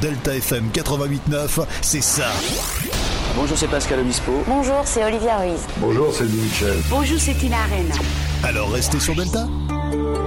Delta FM 88.9, c'est ça. Bonjour, c'est Pascal Obispo. Bonjour, c'est Olivia Ruiz. Bonjour, c'est Louis Michel. Bonjour, c'est Tina Arena. Alors restez sur Delta.